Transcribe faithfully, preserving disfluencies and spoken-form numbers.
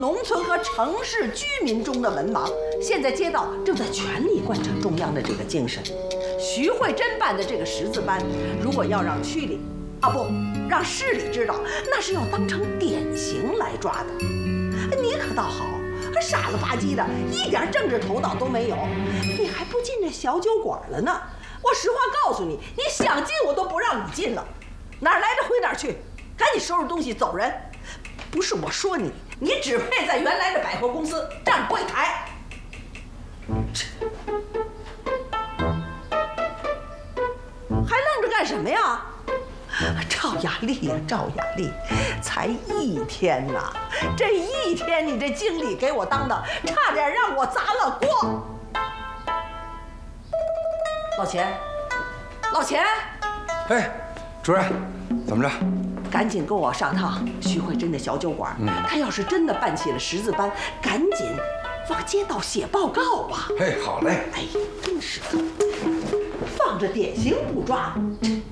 农村和城市居民中的文盲。现在街道正在全力贯彻中央的这个精神。徐慧珍办的这个识字班，如果要让区里啊不让市里知道，那是要当成典型来抓的。你可倒好，傻了吧唧的，一点政治头脑都没有，你还不进这小酒馆了呢？我实话告诉你，你想进我都不让你进了。哪儿来的回哪儿去，赶紧收拾东西走人。不是我说你，你只配在原来的百货公司站柜台。还愣着干什么呀？赵雅丽呀，赵雅丽，才一天呐，这一天你这经理给我当的，差点让我砸了锅。老钱，老钱， 哎，主任，怎么着？ 赶紧跟我上趟徐慧珍的小酒馆。嗯，他要是真的办起了识字班，赶紧往街道写报告吧。 哎，好嘞。 哎呀，真是的，放着典型不抓。